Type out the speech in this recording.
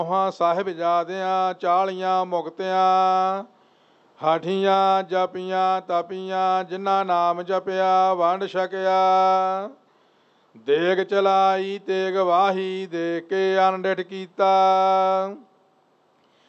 ਸਾਹਿਬਜ਼ਾਦਿਆਂ 40 ਮੁਕਤਿਆਂ, ਹਾਠੀਆਂ ਜਪੀਆਂ ਤਪੀਆਂ, ਜਿਨ੍ਹਾਂ ਨਾਮ ਜਪਿਆ ਵੰਡ ਛਕਿਆ। ਦੇਗ ਚਲਾਈ ਤੇਗ ਵਾਹੀ, ਦੇਖ ਕੇ ਅਣਡਿਠ ਕੀਤਾ,